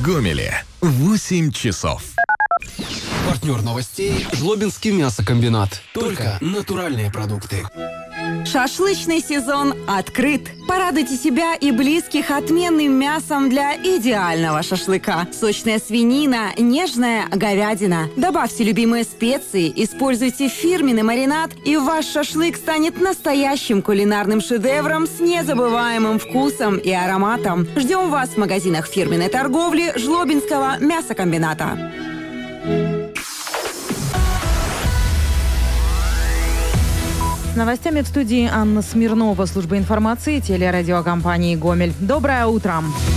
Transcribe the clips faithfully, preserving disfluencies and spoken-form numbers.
Гомеле восемь часов. Партнер новостей – Жлобинский мясокомбинат. Только натуральные продукты. Шашлычный сезон открыт. Порадуйте себя и близких отменным мясом для идеального шашлыка. Сочная свинина, нежная говядина. Добавьте любимые специи, используйте фирменный маринад, и ваш шашлык станет настоящим кулинарным шедевром с незабываемым вкусом и ароматом. Ждем вас в магазинах фирменной торговли Жлобинского мясокомбината. С новостями в студии Анна Смирнова, служба информации телерадиокомпании «Гомель». Доброе утро!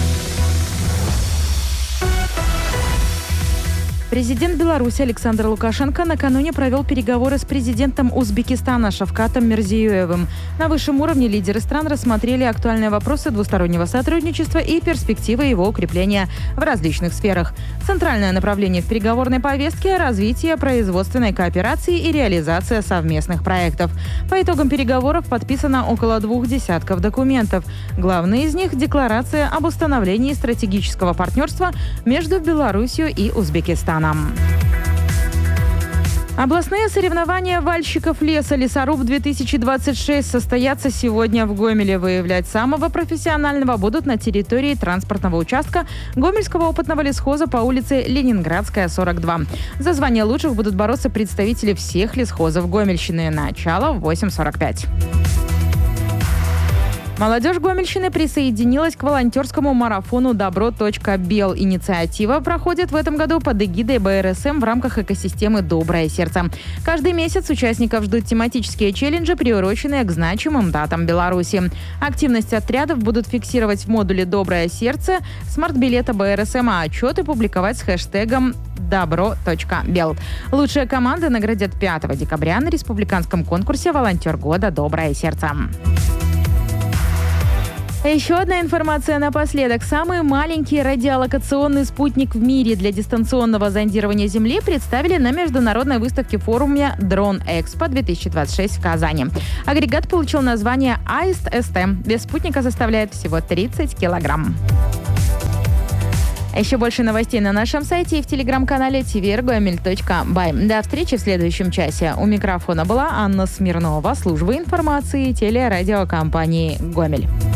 Президент Беларуси Александр Лукашенко накануне провел переговоры с президентом Узбекистана Шавкатом Мирзиёевым. На высшем уровне лидеры стран рассмотрели актуальные вопросы двустороннего сотрудничества и перспективы его укрепления в различных сферах. Центральное направление в переговорной повестке – развитие производственной кооперации и реализация совместных проектов. По итогам переговоров подписано около двух десятков документов. Главные из них – декларация об установлении стратегического партнерства между Беларусью и Узбекистаном. Областные соревнования вальщиков леса «Лесоруб-две тысячи двадцать шесть» состоятся сегодня в Гомеле. Выявлять самого профессионального будут на территории транспортного участка Гомельского опытного лесхоза по улице Ленинградская, сорок два. За звание лучших будут бороться представители всех лесхозов Гомельщины. Начало в восемь сорок пять. Молодежь Гомельщины присоединилась к волонтерскому марафону «Добро.Бел». Инициатива проходит в этом году под эгидой бэ эр эс эм в рамках экосистемы «Доброе сердце». Каждый месяц участников ждут тематические челленджи, приуроченные к значимым датам Беларуси. Активность отрядов будут фиксировать в модуле «Доброе сердце» смарт-билета бэ эр эс эм, а отчеты публиковать с хэштегом «Добро.Бел». Лучшие команды наградят пятого декабря на республиканском конкурсе «Волонтер года. Доброе сердце». Еще одна информация напоследок. Самый маленький радиолокационный спутник в мире для дистанционного зондирования Земли представили на международной выставке форуме «Дрон-Экспо-две тысячи двадцать шесть» в Казани. Агрегат получил название «Аист-эс тэ». Вес спутника составляет всего тридцать килограмм. Еще больше новостей на нашем сайте и в телеграм-канале ти ви эр гомель точка бай. До встречи в следующем часе. У микрофона была Анна Смирнова, служба информации телерадиокомпании «Гомель».